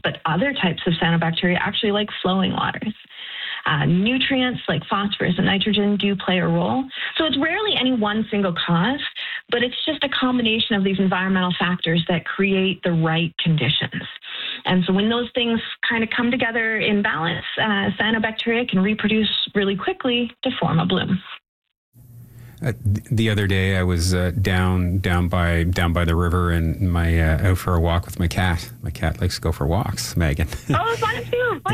but other types of cyanobacteria actually like flowing waters. Nutrients like phosphorus and nitrogen do play a role. So it's rarely any one single cause, but it's just a combination of these environmental factors that create the right conditions. And so when those things kind of come together in balance, cyanobacteria can reproduce really quickly to form a bloom. The other day, I was down by the river and out for a walk with my cat. My cat likes to go for walks, Megan. Oh, mine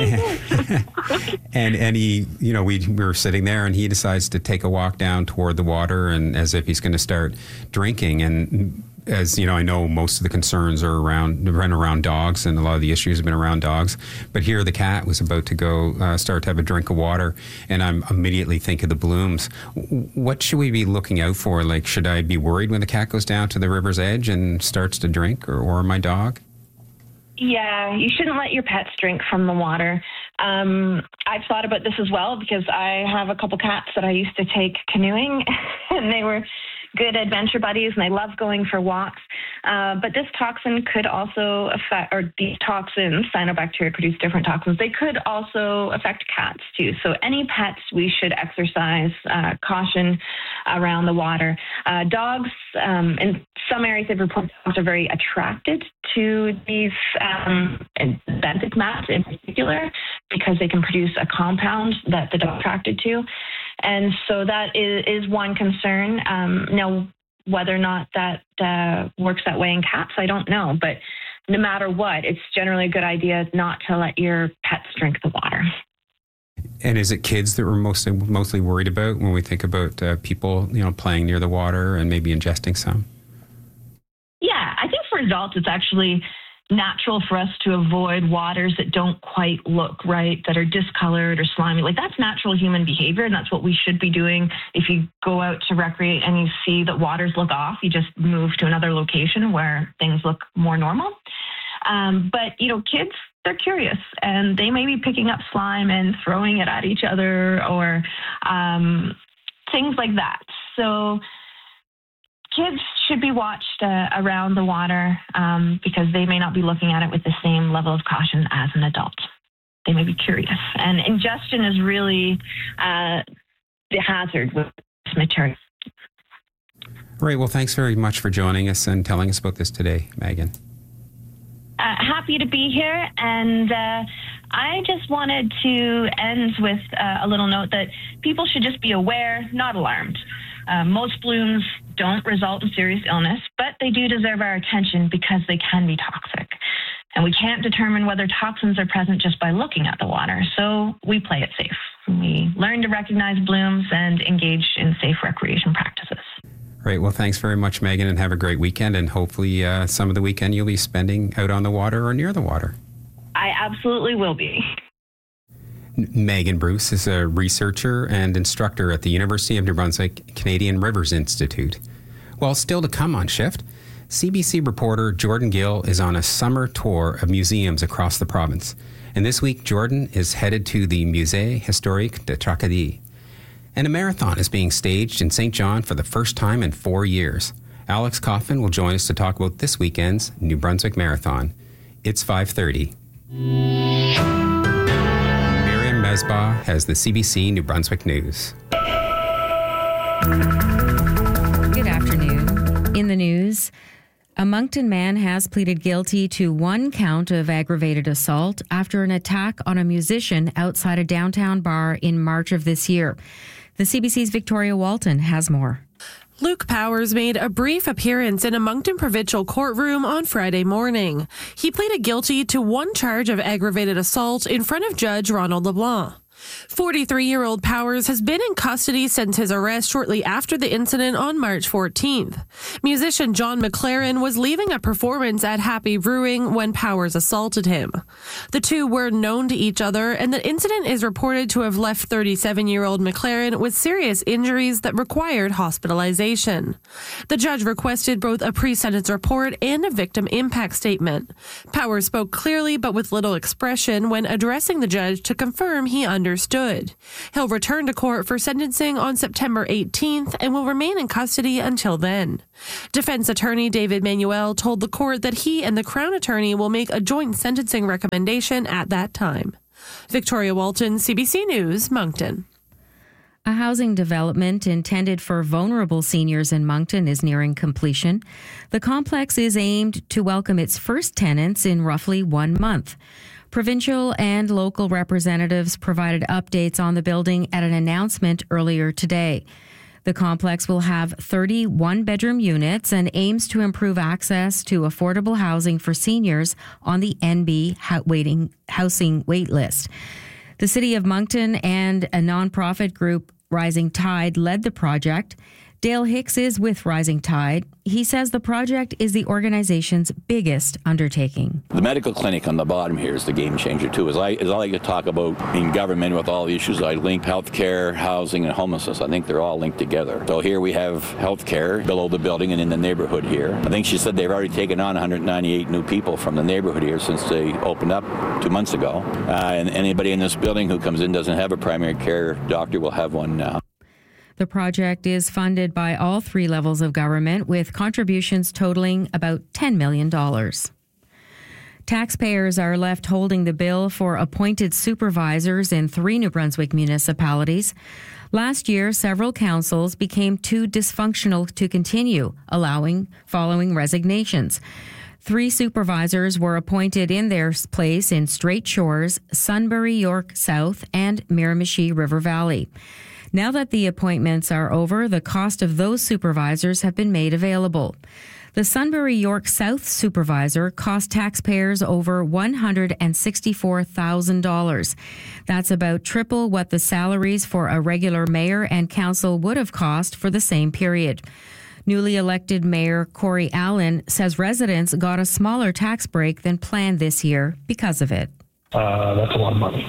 too. And he, we were sitting there, and he decides to take a walk down toward the water, and as if he's going to start drinking. And as you know, I know most of the concerns are around dogs, and a lot of the issues have been around dogs. But here, the cat was about to go start to have a drink of water, and I'm immediately think of the blooms. What should we be looking out for? Like, should I be worried when the cat goes down to the river's edge and starts to drink, or my dog? Yeah, you shouldn't let your pets drink from the water. I've thought about this as well because I have a couple cats that I used to take canoeing, and they were good adventure buddies, and they love going for walks. But this toxin could also affect, or these toxins, cyanobacteria produce different toxins, they could also affect cats too. So any pets, we should exercise caution around the water. Dogs, in some areas they've reported dogs are very attracted to these benthic mats in particular because they can produce a compound that the dog is attracted to. And so that is one concern. Now, whether or not that works that way in cats, I don't know. But no matter what, it's generally a good idea not to let your pets drink the water. And is it kids that we're mostly worried about when we think about people, playing near the water and maybe ingesting some? Yeah, I think for adults, it's actually natural for us to avoid waters that don't quite look right, that are discolored or slimy. Like, that's natural human behavior, and that's what we should be doing. If you go out to recreate and you see that waters look off, you just move to another location where things look more normal. But, kids, they're curious, and they may be picking up slime and throwing it at each other or things like that. So kids should be watched around the water because they may not be looking at it with the same level of caution as an adult. They may be curious. And ingestion is really the hazard with this material. Right. Well, thanks very much for joining us and telling us about this today, Megan. Happy to be here. And I just wanted to end with a little note that people should just be aware, not alarmed. Most blooms don't result in serious illness, but they do deserve our attention because they can be toxic. And we can't determine whether toxins are present just by looking at the water, so we play it safe. We learn to recognize blooms and engage in safe recreation practices. Right. Well, thanks very much, Megan, and have a great weekend. And hopefully some of the weekend you'll be spending out on the water or near the water. I absolutely will be. Megan Bruce is a researcher and instructor at the University of New Brunswick Canadian Rivers Institute. Well, still to come on Shift, CBC reporter Jordan Gill is on a summer tour of museums across the province. And this week, Jordan is headed to the Musée Historique de Tracadie. And a marathon is being staged in St. John for the first time in 4 years. Alex Kaufman will join us to talk about this weekend's New Brunswick Marathon. It's 5:30. Miriam Mesbah has the CBC New Brunswick News. Good afternoon. In the news, a Moncton man has pleaded guilty to 1 count of aggravated assault after an attack on a musician outside a downtown bar in March of this year. The CBC's Victoria Walton has more. Luke Powers made a brief appearance in a Moncton provincial courtroom on Friday morning. He pleaded guilty to 1 charge of aggravated assault in front of Judge Ronald LeBlanc. 43-year-old Powers has been in custody since his arrest shortly after the incident on March 14th. Musician John McLaren was leaving a performance at Happy Brewing when Powers assaulted him. The two were known to each other, and the incident is reported to have left 37-year-old McLaren with serious injuries that required hospitalization. The judge requested both a pre-sentence report and a victim impact statement. Powers spoke clearly but with little expression when addressing the judge to confirm he understood understood. He'll return to court for sentencing on September 18th and will remain in custody until then. Defense attorney David Manuel told the court that he and the Crown attorney will make a joint sentencing recommendation at that time. Victoria Walton, CBC News, Moncton. A housing development intended for vulnerable seniors in Moncton is nearing completion. The complex is aimed to welcome its first tenants in roughly 1 month. Provincial and local representatives provided updates on the building at an announcement earlier today. The complex will have 30 one-bedroom units and aims to improve access to affordable housing for seniors on the NB housing wait list. The City of Moncton and a nonprofit group, Rising Tide, led the project. Dale Hicks is with Rising Tide. He says the project is the organization's biggest undertaking. The medical clinic on the bottom here is the game changer too. As I like to talk about in government with all the issues, I link healthcare, housing, and homelessness. I think they're all linked together. So here we have healthcare below the building and in the neighborhood here. I think she said they've already taken on 198 new people from the neighborhood here since they opened up 2 months ago. And anybody in this building who comes in doesn't have a primary care doctor will have one now. The project is funded by all 3 levels of government, with contributions totaling about $10 million. Taxpayers are left holding the bill for appointed supervisors in 3 New Brunswick municipalities. Last year, several councils became too dysfunctional to continue, following resignations. 3 supervisors were appointed in their place in Straight Shores, Sunbury York South, and Miramichi River Valley. Now that the appointments are over, the cost of those supervisors have been made available. The Sunbury York South supervisor cost taxpayers over $164,000. That's about triple what the salaries for a regular mayor and council would have cost for the same period. Newly elected Mayor Corey Allen says residents got a smaller tax break than planned this year because of it. That's a lot of money.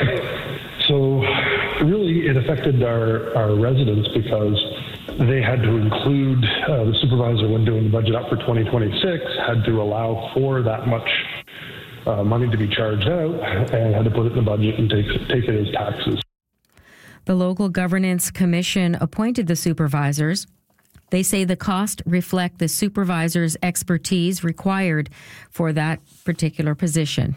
So really it affected our residents because they had to include the supervisor when doing the budget up for 2026, had to allow for that much money to be charged out and had to put it in the budget and take it as taxes. The Local Governance Commission appointed the supervisors. They say the cost reflect the supervisor's expertise required for that particular position.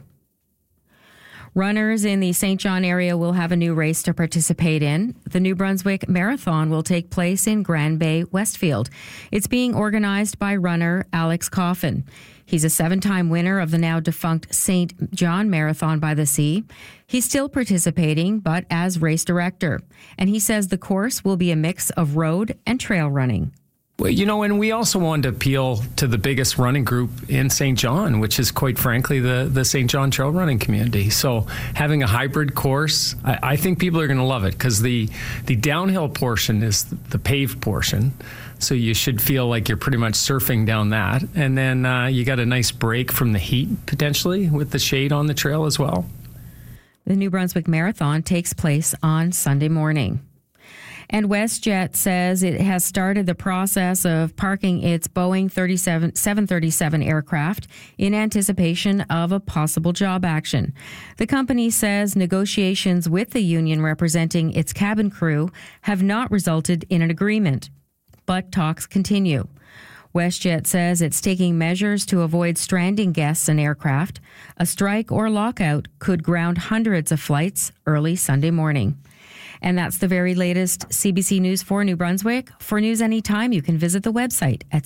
Runners in the St. John area will have a new race to participate in. The New Brunswick Marathon will take place in Grand Bay, Westfield. It's being organized by runner Alex Coffin. He's a 7-time winner of the now defunct St. John Marathon by the Sea. He's still participating, but as race director. And he says the course will be a mix of road and trail running. Well, and we also wanted to appeal to the biggest running group in St. John, which is quite frankly the St. John trail running community. So having a hybrid course, I think people are going to love it because the downhill portion is the paved portion. So you should feel like you're pretty much surfing down that. And then you got a nice break from the heat potentially with the shade on the trail as well. The New Brunswick Marathon takes place on Sunday morning. And WestJet says it has started the process of parking its Boeing 737 aircraft in anticipation of a possible job action. The company says negotiations with the union representing its cabin crew have not resulted in an agreement, but talks continue. WestJet says it's taking measures to avoid stranding guests and aircraft. A strike or lockout could ground hundreds of flights early Sunday morning. And that's the very latest CBC News for New Brunswick. For news anytime, you can visit the website at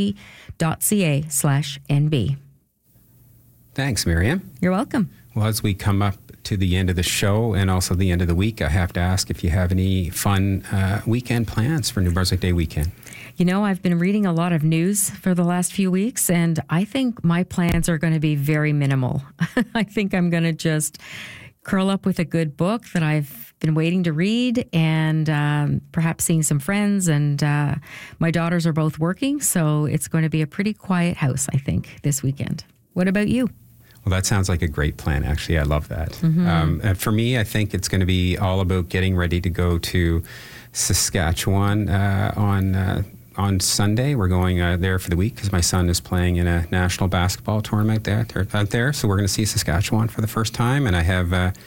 cbc.ca/nb. Thanks, Miriam. You're welcome. Well, as we come up to the end of the show and also the end of the week, I have to ask if you have any fun weekend plans for New Brunswick Day weekend. I've been reading a lot of news for the last few weeks, and I think my plans are going to be very minimal. I think I'm going to just curl up with a good book that I've been waiting to read and perhaps seeing some friends. And my daughters are both working, so it's going to be a pretty quiet house, I think, this weekend. What about you? Well, that sounds like a great plan, actually. I love that. Mm-hmm. For me, I think it's going to be all about getting ready to go to Saskatchewan on Sunday. We're going there for the week because my son is playing in a national basketball tournament out there. So we're going to see Saskatchewan for the first time. And I have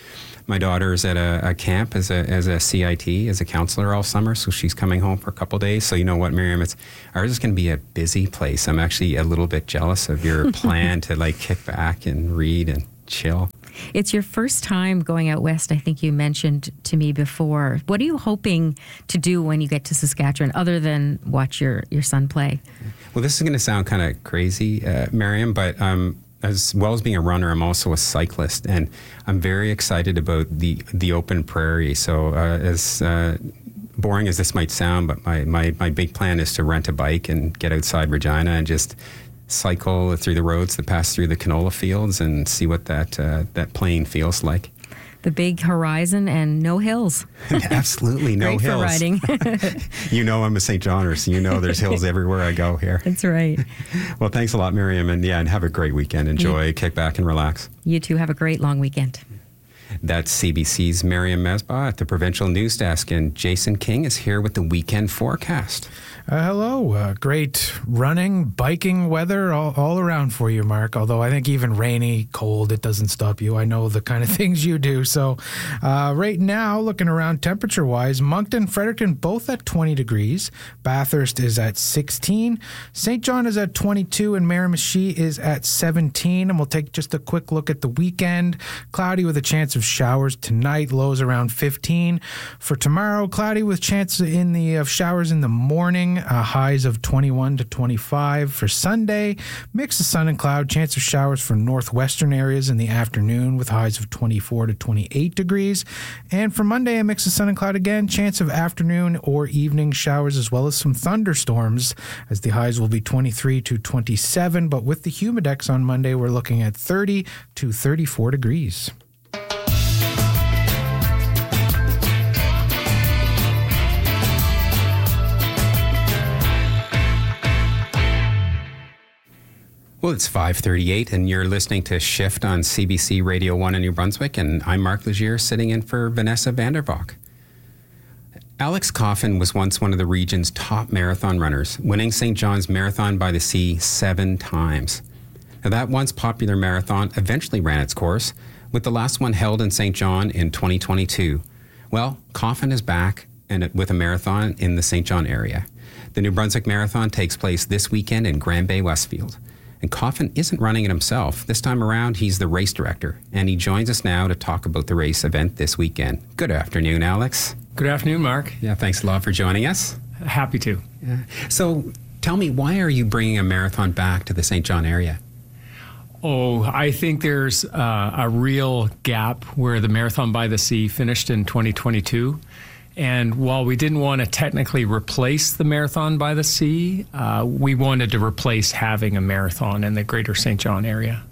My daughter is at a camp as a CIT, as a counselor all summer, so she's coming home for a couple of days. So you know what, Miriam, ours is going to be a busy place. I'm actually a little bit jealous of your plan to like kick back and read and chill. It's your first time going out west, I think you mentioned to me before. What are you hoping to do when you get to Saskatchewan, other than watch your son play? Well, this is going to sound kind of crazy, Miriam, but as well as being a runner, I'm also a cyclist, and I'm very excited about the open prairie. So as boring as this might sound, but my big plan is to rent a bike and get outside Regina and just cycle through the roads that pass through the canola fields and see what that plain feels like. The big horizon and no hills. Absolutely no Great hills. for riding. You know I'm a St. Johnner, so you know there's hills everywhere I go here. That's right. Well, thanks a lot, Miriam, and have a great weekend. Enjoy, kick back and relax. You too have a great long weekend. That's CBC's Miriam Mesbah at the Provincial News Desk, and Jason King is here with the weekend forecast. Hello. Great running, biking weather all around for you, Mark. Although I think even rainy, cold, it doesn't stop you. I know the kind of things you do. So right now, looking around temperature-wise, Moncton, Fredericton, both at 20 degrees. Bathurst is at 16. St. John is at 22, and Miramichi is at 17. And we'll take just a quick look at the weekend. Cloudy with a chance of showers tonight, lows around 15. For tomorrow, cloudy with chances of showers in the morning. Highs of 21 to 25. For Sunday, mix of sun and cloud, chance of showers for northwestern areas in the afternoon with highs of 24 to 28 degrees. And for Monday, a mix of sun and cloud again, chance of afternoon or evening showers as well as some thunderstorms, as the highs will be 23 to 27. But with the humidex on Monday, we're looking at 30 to 34 degrees. Well, it's 5:38, and you're listening to Shift on CBC Radio 1 in New Brunswick, and I'm Mark Legier, sitting in for Vanessa Vandervalk. Alex Coffin was once one of the region's top marathon runners, winning St. John's Marathon by the Sea 7 times. Now, that once popular marathon eventually ran its course, with the last one held in St. John in 2022. Well, Coffin is back and with a marathon in the St. John area. The New Brunswick Marathon takes place this weekend in Grand Bay Westfield. And Coffin isn't running it himself. This time around, he's the race director, and he joins us now to talk about the race event this weekend. Good afternoon, Alex. Good afternoon, Mark. Yeah, thanks a lot for joining us. Happy to. Yeah. So tell me, why are you bringing a marathon back to the St. John area? Oh, I think there's a real gap where the Marathon by the Sea finished in 2022. And while we didn't want to technically replace the Marathon by the Sea, we wanted to replace having a marathon in the greater St. John area.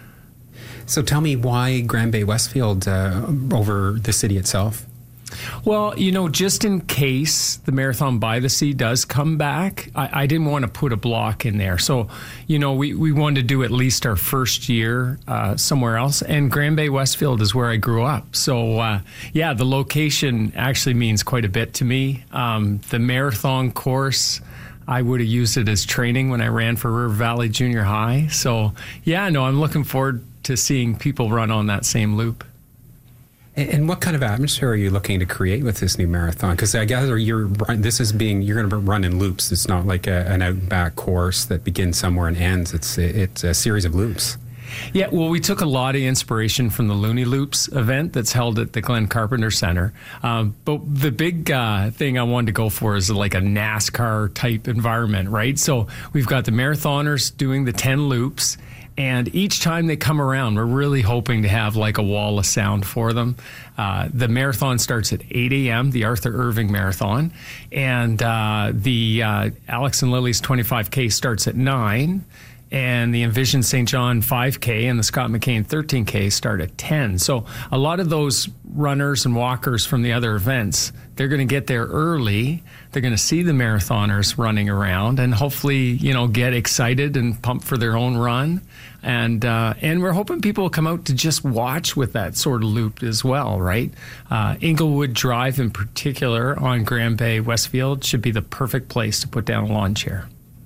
So tell me, why Grand Bay Westfield over the city itself? Well, just in case the Marathon by the Sea does come back, I didn't want to put a block in there. So, we wanted to do at least our first year somewhere else. And Grand Bay Westfield is where I grew up. So, the location actually means quite a bit to me. The marathon course, I would have used it as training when I ran for River Valley Junior High. So, I'm looking forward to seeing people run on that same loop. And what kind of atmosphere are you looking to create with this new marathon? Because I gather you're going to run in loops. It's not like an out and back course that begins somewhere and ends. It's a series of loops. Yeah, well, we took a lot of inspiration from the Looney Loops event that's held at the Glenn Carpenter Center. But the big thing I wanted to go for is like a NASCAR type environment, right? So we've got the marathoners doing the 10 loops. And each time they come around, we're really hoping to have like a wall of sound for them. The marathon starts at 8 a.m., the Arthur Irving Marathon. And the Alex and Lily's 25K starts at 9. And the Envision St. John 5K and the Scott McCain 13K start at 10. So a lot of those runners and walkers from the other events, they're going to get there early. They're going to see the marathoners running around and hopefully, get excited and pumped for their own run. And we're hoping people will come out to just watch with that sort of loop as well, right? Inglewood Drive in particular on Grand Bay Westfield should be the perfect place to put down a lawn chair.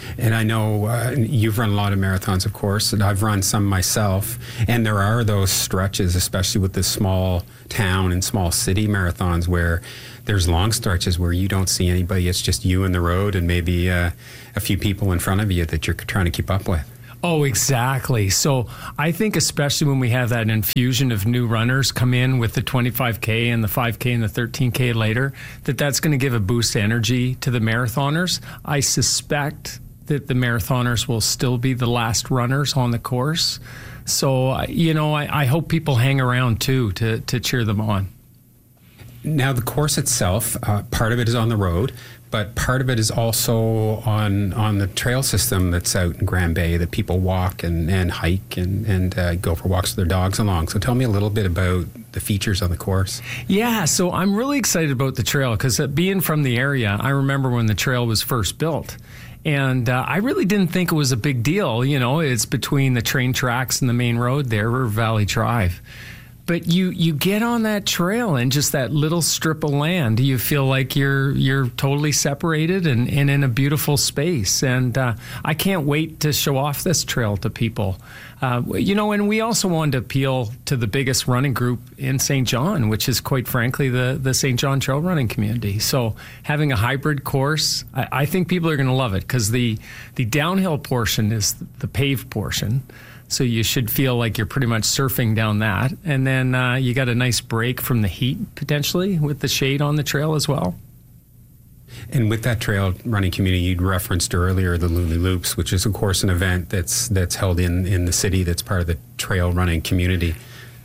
And I know you've run a lot of marathons, of course, and I've run some myself. And there are those stretches, especially with the small town and small city marathons, where there's long stretches where you don't see anybody. It's just you and the road and maybe a few people in front of you that you're trying to keep up with. Oh, exactly. So I think especially when we have that infusion of new runners come in with the 25K and the 5K and the 13K later, that's going to give a boost of energy to the marathoners. I suspect that the marathoners will still be the last runners on the course. So, I hope people hang around too to cheer them on. Now, the course itself, part of it is on the road, but part of it is also on the trail system that's out in Grand Bay that people walk and hike and go for walks with their dogs along. So tell me a little bit about the features on the course. Yeah, so I'm really excited about the trail because being from the area, I remember when the trail was first built. And I really didn't think it was a big deal. It's between the train tracks and the main road there, River Valley Drive. But you get on that trail and just that little strip of land, you feel like you're totally separated and in a beautiful space. And I can't wait to show off this trail to people. And we also wanted to appeal to the biggest running group in St. John, which is quite frankly the St. John trail running community. So having a hybrid course, I think people are going to love it because the downhill portion is the paved portion. So you should feel like you're pretty much surfing down that. And then you got a nice break from the heat, potentially, with the shade on the trail as well. And with that trail running community you'd referenced earlier, the Loonie Loops, which is, of course, an event that's held in the city that's part of the trail running community.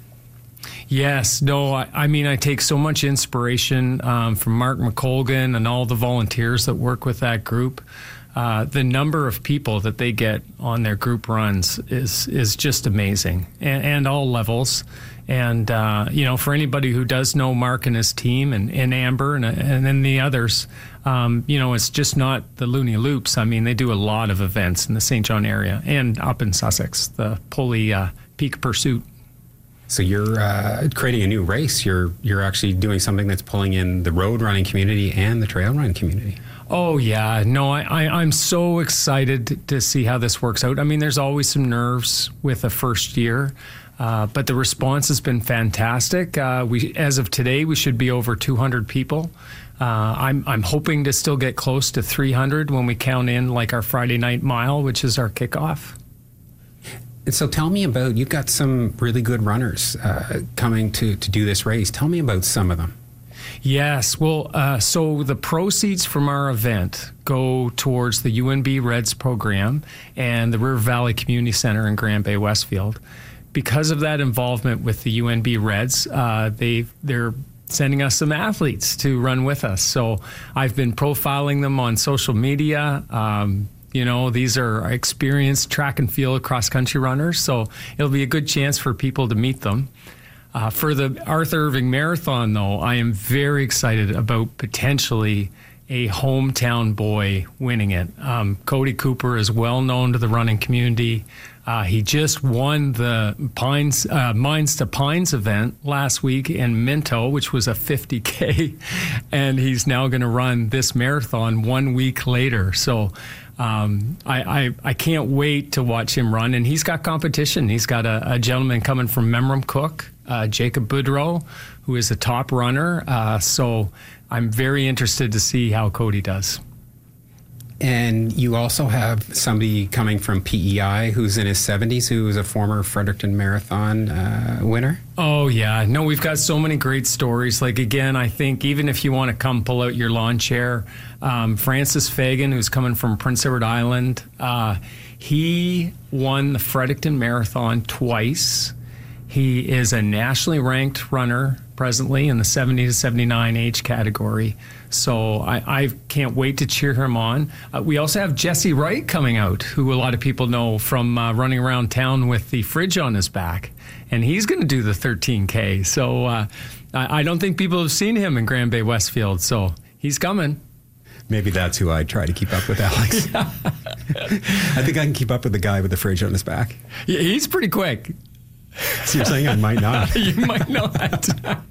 Yes. No, I take so much inspiration from Mark McColgan and all the volunteers that work with that group. The number of people that they get on their group runs is just amazing, and all levels. And, for anybody who does know Mark and his team and Amber and then the others, it's just not the Loonie Loops. They do a lot of events in the St. John area and up in Sussex, the Pulley Peak Pursuit. So you're creating a new race. You're actually doing something that's pulling in the road running community and the trail running community. Oh, yeah. No, I'm so excited to see how this works out. There's always some nerves with a first year, but the response has been fantastic. As of today, we should be over 200 people. I'm hoping to still get close to 300 when we count in like our Friday night mile, which is our kickoff. And so tell me about, you've got some really good runners coming to do this race. Tell me about some of them. Yes. Well, so the proceeds from our event go towards the UNB Reds program and the River Valley Community Center in Grand Bay, Westfield. Because of that involvement with the UNB Reds, they're sending us some athletes to run with us. So I've been profiling them on social media. These are experienced track and field cross-country runners, so it'll be a good chance for people to meet them. For the Arthur Irving Marathon, though, I am very excited about potentially a hometown boy winning it. Cody Cooper is well known to the running community. He just won the Mines to Pines event last week in Minto, which was a 50K, and he's now going to run this marathon 1 week later. So I can't wait to watch him run, and he's got competition. He's got a gentleman coming from Memram Cook, Jacob Boudreau, who is a top runner. So I'm very interested to see how Cody does. And you also have somebody coming from PEI who's in his 70s, who is a former Fredericton Marathon winner. Oh, yeah. No, we've got so many great stories. Like, again, I think even if you want to come pull out your lawn chair, Francis Fagan, who's coming from Prince Edward Island, he won the Fredericton Marathon twice. He is a nationally ranked runner presently in the 70 to 79 age category. So I can't wait to cheer him on. We also have Jesse Wright coming out, who a lot of people know from running around town with the fridge on his back. And he's going to do the 13K. So I don't think people have seen him in Grand Bay Westfield. So he's coming. Maybe that's who I'd try to keep up with, Alex. I think I can keep up with the guy with the fridge on his back. Yeah, he's pretty quick. So you're saying I might not? You might not.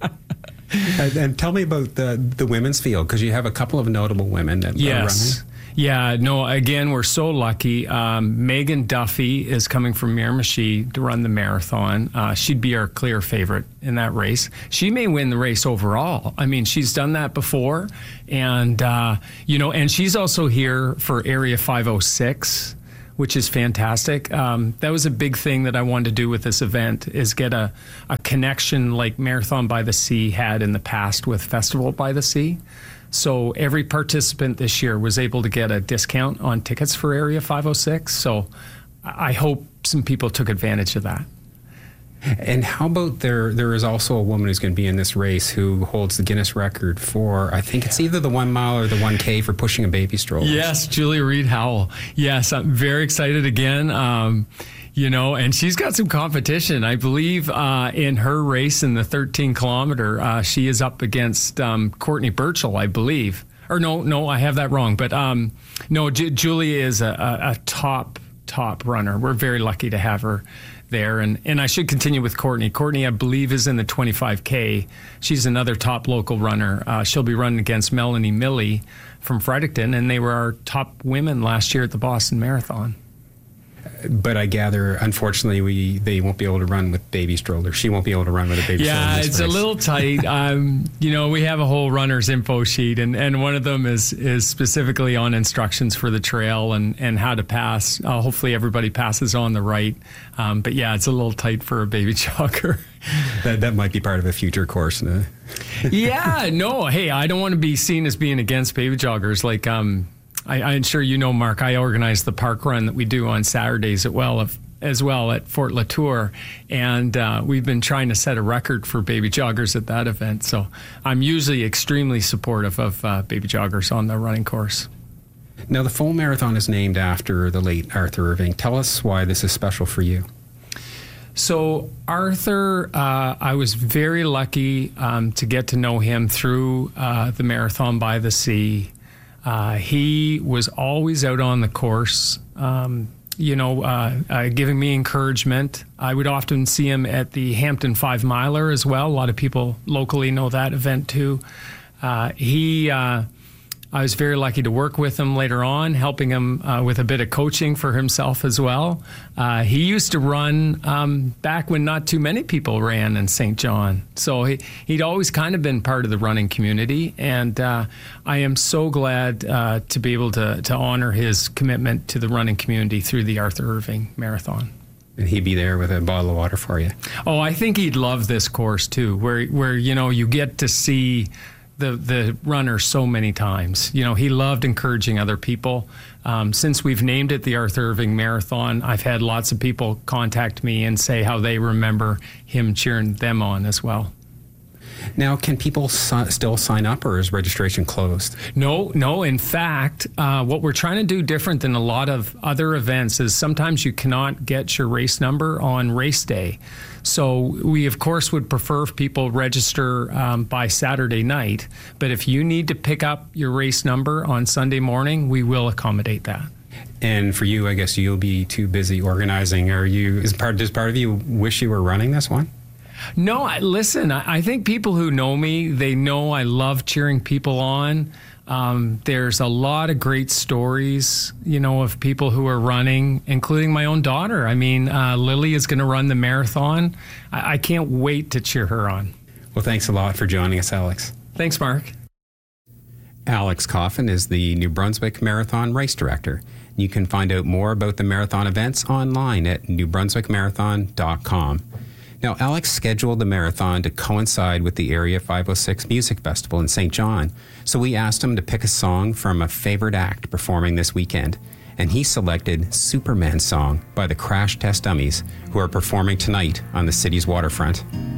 And tell me about the women's field, because you have a couple of notable women that are running. Yeah, no, again, we're so lucky. Megan Duffy is coming from Miramichi to run the marathon. She'd be our clear favorite in that race. She may win the race overall. I mean, she's done that before. And, and she's also here for Area 506, which is fantastic. That was a big thing that I wanted to do with this event, is get a connection like Marathon by the Sea had in the past with Festival by the Sea. So every participant this year was able to get a discount on tickets for Area 506. So I hope some people took advantage of that. And how about there is also a woman who's going to be in this race who holds the Guinness record for, I think it's either the 1 mile or the 1K for pushing a baby stroller. Yes, Julia Reed Howell. Yes, I'm very excited again. And she's got some competition. I believe in her race in the 13 kilometer, she is up against Courtney Birchall, I believe. Or no, I have that wrong. But Julia is a top runner. We're very lucky to have her there. And I should continue with Courtney. Courtney, I believe, is in the 25K. She's another top local runner. She'll be running against Melanie Milley from Fredericton, and they were our top women last year at the Boston Marathon. But I gather, unfortunately, they won't be able to run with baby stroller. She won't be able to run with a baby stroller. Yeah, it's a little tight. We have a whole runner's info sheet, and one of them is specifically on instructions for the trail and how to pass. Hopefully everybody passes on the right. But yeah, it's a little tight for a baby jogger. That might be part of a future course. No? Yeah, no. Hey, I don't want to be seen as being against baby joggers. Like, I'm sure you know, Mark, I organize the park run that we do on Saturdays as well at Fort Latour. And we've been trying to set a record for baby joggers at that event. So I'm usually extremely supportive of baby joggers on the running course. Now, the full marathon is named after the late Arthur Irving. Tell us why this is special for you. So Arthur, I was very lucky to get to know him through the Marathon by the Sea. He was always out on the course, giving me encouragement. I would often see him at the Hampton 5 Miler as well. A lot of people locally know that event too. I was very lucky to work with him later on, helping him with a bit of coaching for himself as well. He used to run back when not too many people ran in St. John. So he'd always kind of been part of the running community. And I am so glad to be able to honor his commitment to the running community through the Arthur Irving Marathon. And he'd be there with a bottle of water for you. Oh, I think he'd love this course too, where you get to see the runner so many times. He loved encouraging other people. Since we've named it the Arthur Irving Marathon, I've had lots of people contact me and say how they remember him cheering them on as well. Now, can people still sign up, or is registration closed? No. In fact, what we're trying to do different than a lot of other events is sometimes you cannot get your race number on race day. So we, of course, would prefer if people register by Saturday night. But if you need to pick up your race number on Sunday morning, we will accommodate that. And for you, I guess you'll be too busy organizing. Does part of you wish you were running this one? No, listen, I think people who know me, they know I love cheering people on. There's a lot of great stories, of people who are running, including my own daughter. I mean, Lily is going to run the marathon. I can't wait to cheer her on. Well, thanks a lot for joining us, Alex. Thanks, Mark. Alex Coffin is the New Brunswick Marathon Race Director. You can find out more about the marathon events online at newbrunswickmarathon.com. Now, Alex scheduled the marathon to coincide with the Area 506 Music Festival in St. John, so we asked him to pick a song from a favorite act performing this weekend, and he selected Superman Song by the Crash Test Dummies, who are performing tonight on the city's waterfront.